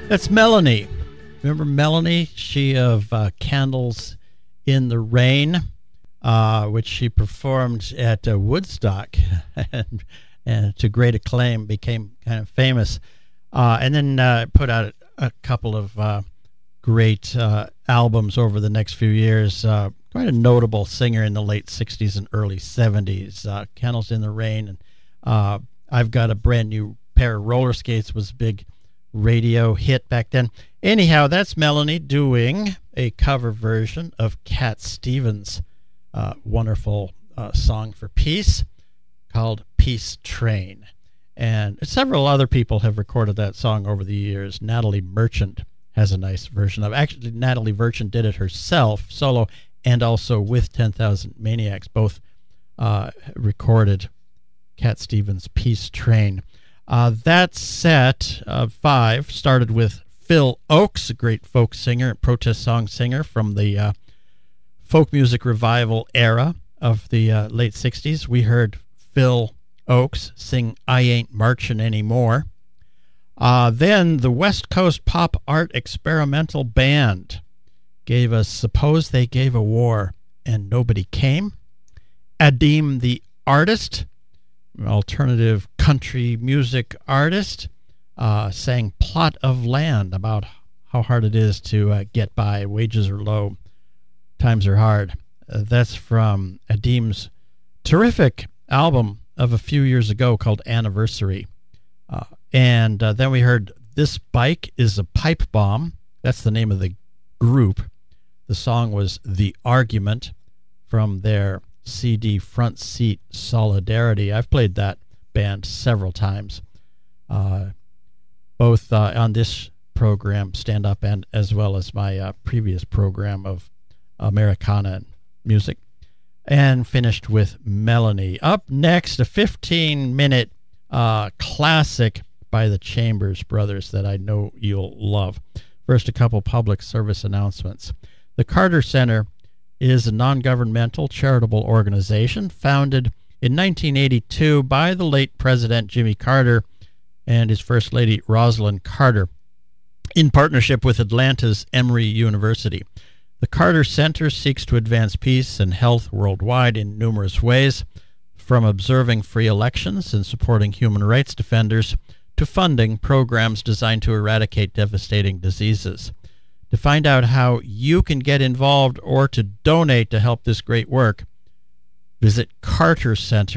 That's Melanie. Remember Melanie? She of Candles in the Rain, which she performed at Woodstock and to great acclaim, became kind of famous. And then put out a couple of great albums over the next few years. Quite a notable singer in the late 60s and early 70s. Candles in the Rain. And I've Got a Brand New Pair of Roller Skates was a big radio hit back then. Anyhow, that's Melanie doing a cover version of Cat Stevens' wonderful song for peace called Peace Train. And several other people have recorded that song over the years. Natalie Merchant has a nice version of it. Actually, Natalie Merchant did it herself, solo, and also with 10,000 Maniacs. Both recorded Cat Stevens' Peace Train. That set of 5 started with Phil Ochs, a great folk singer, protest song singer from the folk music revival era of the late 60s. We heard Phil Ochs sing I Ain't Marchin' Anymore. Then the West Coast Pop Art Experimental Band gave us Suppose They Gave a War and Nobody Came. Adim the Artist, alternative country music artist, sang Plot of Land, about how hard it is to get by. Wages are low, times are hard. That's from Adim's terrific album of a few years ago called Anniversary. And then we heard This Bike is a Pipe Bomb. That's the name of the group. The song was The Argument from their CD Front Seat Solidarity. I've played that band several times, both on this program, Stand Up, and as well as my previous program of Americana music. And finished with Melanie. Up next, a 15-minute classic by the Chambers Brothers that I know you'll love. First, a couple public service announcements. The Carter Center is a non-governmental charitable organization founded in 1982 by the late President Jimmy Carter and his First Lady Rosalind Carter in partnership with Atlanta's Emory University. The Carter Center seeks to advance peace and health worldwide in numerous ways, from observing free elections and supporting human rights defenders to funding programs designed to eradicate devastating diseases. To find out how you can get involved or to donate to help this great work, visit Carter Center.